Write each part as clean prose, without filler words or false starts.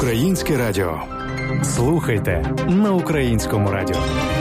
Українське радіо. Слухайте на Українському радіо.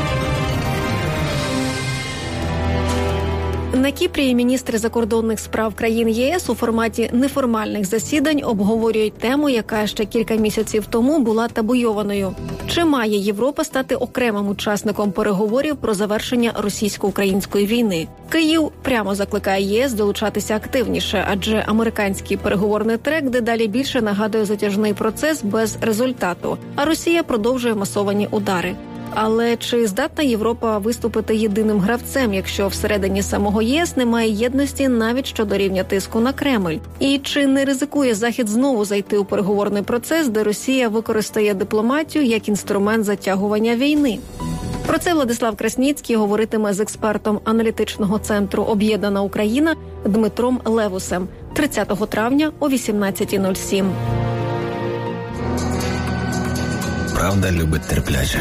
На Кіпрі міністри закордонних справ країн ЄС у форматі неформальних засідань обговорюють тему, яка ще кілька місяців тому була табуйованою. Чи має Європа стати окремим учасником переговорів про завершення російсько-української війни? Київ прямо закликає ЄС долучатися активніше, адже американський переговорний трек дедалі більше нагадує затяжний процес без результату, а Росія продовжує масовані удари. Але чи здатна Європа виступити єдиним гравцем, якщо всередині самого ЄС немає єдності навіть щодо рівня тиску на Кремль? І чи не ризикує Захід знову зайти у переговорний процес, де Росія використає дипломатію як інструмент затягування війни? Про це Владислав Красніцький говоритиме з експертом аналітичного центру «Об'єднана Україна» Дмитром Левусем 30 травня о 18:07. Правда любить терпляче.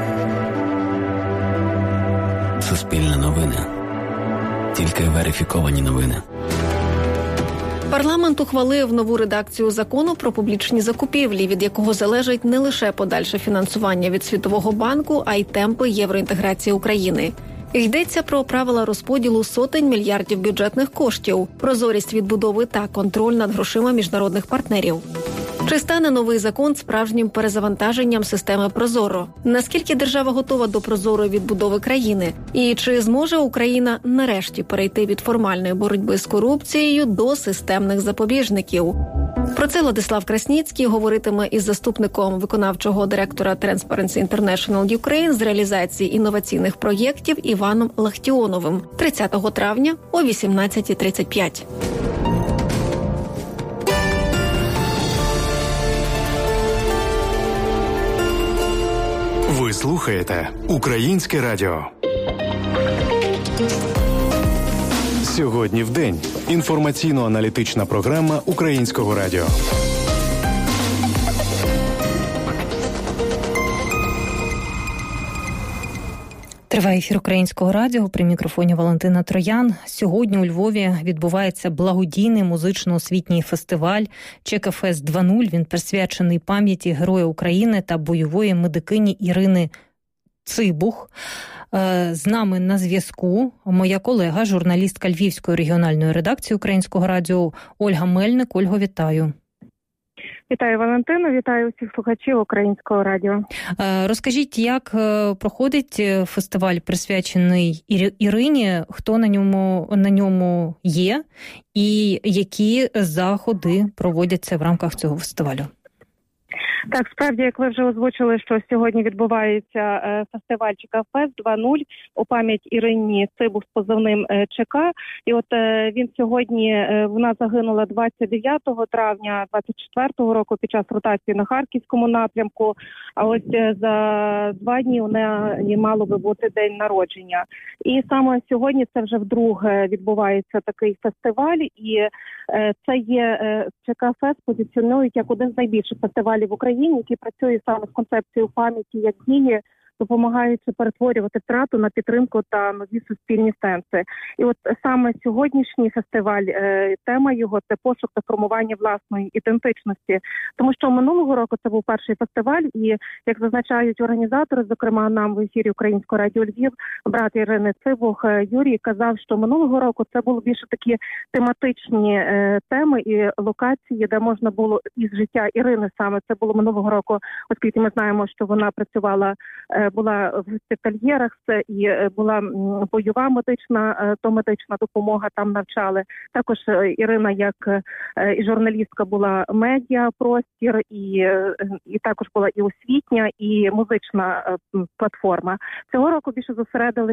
Суспільне новини. Тільки верифіковані новини. Парламент ухвалив нову редакцію закону про публічні закупівлі, від якого залежить не лише подальше фінансування від Світового банку, а й темпи євроінтеграції України. Йдеться про правила розподілу сотень мільярдів бюджетних коштів, прозорість відбудови та контроль над грошима міжнародних партнерів. Чи стане новий закон справжнім перезавантаженням системи ProZorro? Наскільки держава готова до прозорої відбудови країни? І чи зможе Україна нарешті перейти від формальної боротьби з корупцією до системних запобіжників? Про це Владислав Красніцький говоритиме із заступником виконавчого директора Transparency International Ukraine з реалізації інноваційних проєктів Іваном Лахтіоновим 30 травня о 18:35. Ви слухаєте Українське радіо. Сьогодні в день. Інформаційно-аналітична програма Українського радіо. Триває ефір Українського радіо, при мікрофоні Валентина Троян. Сьогодні у Львові відбувається благодійний музично-освітній фестиваль ЧКФест 2.0. Він присвячений пам'яті Героя України та бойової медикині Ірини Цибух. З нами на зв'язку моя колега, журналістка Львівської регіональної редакції Українського радіо Ольга Мельник. Ольго, вітаю. Вітаю, Валентина, вітаю всіх слухачів Українського радіо. Розкажіть, як проходить фестиваль, присвячений Ірині, хто на ньому є і які заходи проводяться в рамках цього фестивалю? Так, справді, як ви вже озвучили, що сьогодні відбувається фестиваль ЧКФест 2.0 у пам'ять Ірині Цибух з позивним ЧК. І от він сьогодні, вона загинула 29 травня 24 року під час ротації на Харківському напрямку. А ось за 2 дні у неї мало би бути день народження. І саме сьогодні це вже вдруге відбувається такий фестиваль. І це є ЧКФест позиціонують як один з найбільших фестивалів в Україні, який працює саме з концепцією пам'яті як дії, допомагаючи перетворювати втрату на підтримку та нові суспільні сенси. І от саме сьогоднішній фестиваль, тема його – це пошук та формування власної ідентичності. Тому що минулого року це був перший фестиваль, і, як зазначають організатори, зокрема нам в ефірі Українського радіо Львів, брат Ірини Цибух Юрій казав, що минулого року це було більше такі тематичні теми і локації, де можна було із життя Ірини саме. Це було минулого року, оскільки ми знаємо, що вона працювала була в госпітальєрах, це і була бойова медична допомога, там навчали. Також Ірина, як і журналістка, була медіапростір, і також була і освітня, і музична платформа. Цього року більше зосередилися